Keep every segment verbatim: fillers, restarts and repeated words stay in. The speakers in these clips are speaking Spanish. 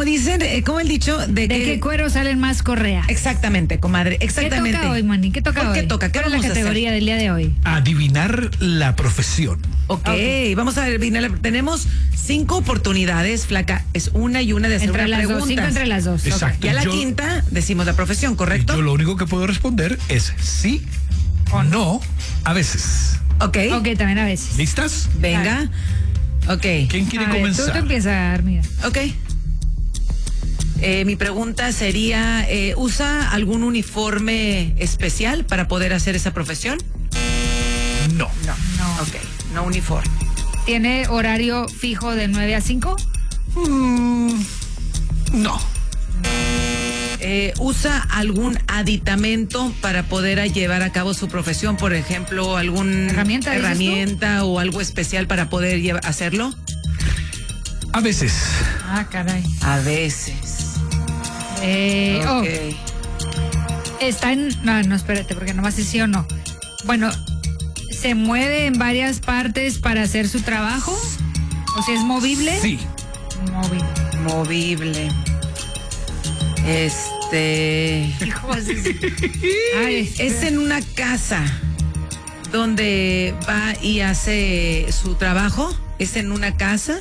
como dicen, eh, como el dicho de, ¿De que... qué cuero salen más correas? Exactamente, comadre, exactamente. ¿Qué toca hoy, Manny? ¿Qué toca ¿Por hoy? qué toca? ¿Qué ¿Cuál es la vamos a hacer? categoría del día de hoy? Adivinar la profesión. Ok, vamos a adivinar. Tenemos cinco oportunidades, flaca. Es una y una de hacer Entre una las pregunta. dos, cinco entre las dos. Exacto. Y a la Yo- quinta decimos la profesión, ¿correcto? Yo lo único que puedo responder es sí o no a veces. Ok, Ok, también a veces. ¿Listas? venga. Ok, ¿Quién quiere A ver, comenzar? Tú, tú empiezas, Armida. ok. Eh, mi pregunta sería, eh, ¿usa algún uniforme especial para poder hacer esa profesión? No. No. No. Ok, no uniforme. ¿Tiene horario fijo de nueve a cinco? Mm, no. Eh, ¿Usa algún aditamento para poder llevar a cabo su profesión? Por ejemplo, algún ¿Herramienta, dices tú? herramienta o algo especial para poder lleva- hacerlo? A veces. Ah, caray. A veces. Eh, Ok. oh, está en... No, no, espérate, porque nomás es sí o no. Bueno, ¿se mueve en varias partes para hacer su trabajo? ¿O si es movible? Sí. Movible. Movible. Este. Hijo, sí, sí. Ay, Es en una casa donde va y hace su trabajo. ¿Es en una casa?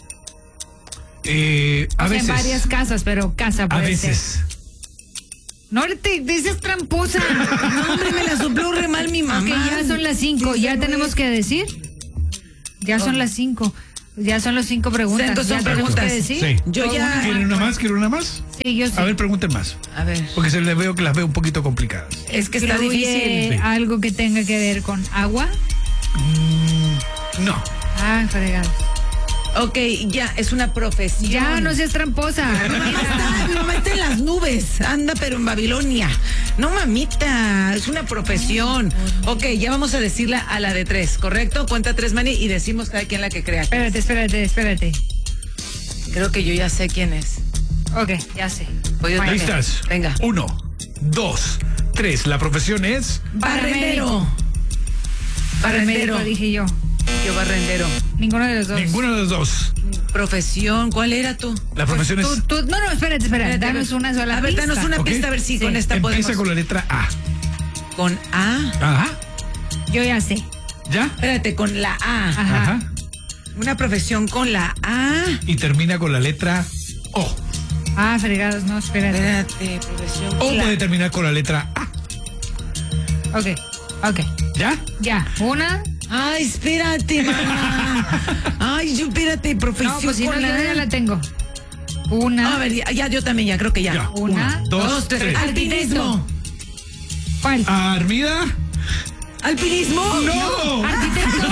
Eh, a o sea, veces. en varias casas, pero casa A puede veces. ser. No te dices tramposa. No, hombre, me la sopló re mal mi mamá. Que ya son las cinco. Sí, ¿Ya sí, tenemos que decir? Ya son las cinco. Ya son las cinco preguntas. Cinco son ¿Ya tenemos preguntas. que decir? Sí. Yo O ya- una ¿Quieren una más? ¿Quieren una más? Sí, yo sí. A ver, pregunten más. A ver, Porque se les veo que las veo un poquito complicadas. es que está ¿Incluye difícil. Sí. algo que tenga que ver con agua? Mm, no. Ah, fregado. Ok, ya, es una profesión. Ya, no seas tramposa. Mi mamá está, mi mamá está en las nubes, anda pero en Babilonia. No, mamita, es una profesión. Ok, ya vamos a decirla a la de tres, ¿correcto? Cuenta tres, Manny, y decimos cada quien la que crea. Espérate, espérate, espérate. Creo que yo ya sé quién es. Ok, ya sé. Pues yo Bueno. también. ¿Listas? Venga. Uno, dos, tres. La profesión es. Barrendero. Paramédico, Barrendero. dije yo. Yo barrendero. Ninguno de los dos. Ninguno de los dos. Profesión, ¿cuál era tú? La profesión Tú, es. tú- no, no, espérate, espérate. Espérate, Danos a ver. una sola A ver, danos pista. una Ok. pista a ver si Sí. con esta Empieza podemos. con la letra A. Con A. Ajá. Yo ya sé. ¿Ya? Espérate, con la A. Ajá. Ajá. Una profesión con la A. Y termina con la letra O. Ah, fregados, no, espérate. Espérate, profesión O con la puede terminar con la letra A. Ok, ok. ¿Ya? Ya. Una. Ay, espérate, mamá. Ay, yo, espérate, profesión No, pues si no, con yo la ya la tengo. Una. A ver, ya, ya, yo también, ya creo que ya. Ya. Una, dos, Dos, tres. tres. Alpinismo. ¿Cuál? ¿Armida? ¿Alpinismo? ¡No! Arquitecto.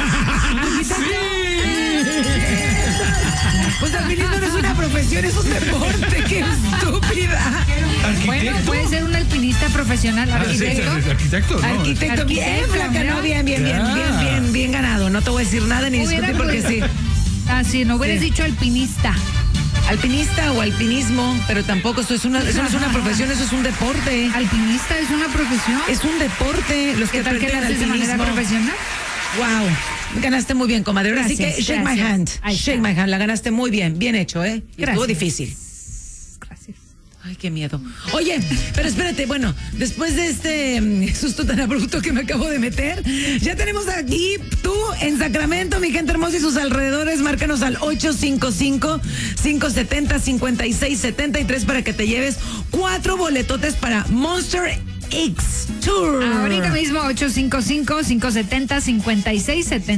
Pues alpinismo no es una profesión, es un deporte. Qué estúpida. Bueno, ¿Arquitecto? puede ser un alpinista profesional, Ah, sí, arquitecto. sí, sí, arquitecto, ¿no? Arquitecto, bien, Arquitecto, flaca, mira. no, bien, bien, bien, Ya. bien, bien, bien ganado. No te voy a decir nada ni Hubiera discutir porque sí. puesto- Ah, sí, no hubieras Sí. dicho alpinista. Alpinista o alpinismo, pero tampoco eso es una, eso no es una profesión, eso es un deporte. ¿Alpinista es una profesión? Es un deporte. Los que ¿Qué tal que lo practican haces de manera alpinismo. profesional? Wow, ganaste muy bien, comadre. Ahora sí que Gracias, shake my gracias. hand. Ahí Shake está. my hand, la ganaste muy bien, bien hecho, ¿eh? Y estuvo Gracias. difícil. Gracias. Ay, qué miedo. Oye, pero espérate, bueno, después de este mm, susto tan abrupto que me acabo de meter, ya tenemos aquí tú en Sacramento, mi gente hermosa y sus alrededores. Márcanos al ocho cinco cinco, cinco siete cero, cinco seis siete tres para que te lleves cuatro boletotes para Monster X Tour. Ahorita mismo ocho cinco cinco, cinco siete cero, cinco seis siete